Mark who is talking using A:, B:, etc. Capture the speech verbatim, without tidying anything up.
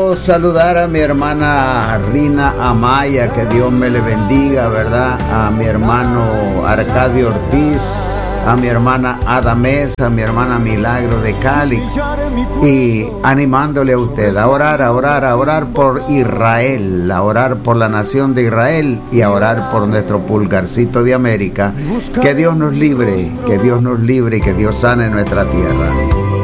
A: quiero saludar a mi hermana Rina Amaya, que Dios me le bendiga, ¿verdad? A mi hermano Arcadio Ortiz, a mi hermana Adamés, a mi hermana Milagro de Cali, y animándole a usted a orar, a orar, a orar por Israel, a orar por la nación de Israel y a orar por nuestro pulgarcito de América. Que Dios nos libre, que Dios nos libre y que Dios sane nuestra tierra.